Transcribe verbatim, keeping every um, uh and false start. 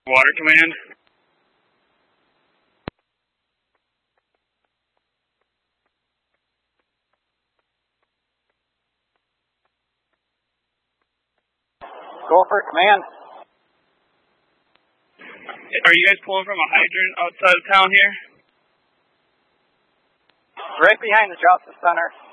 Water command. Gopher, command. Are you guys pulling from a hydrant outside of town here? Right behind the Johnson Center.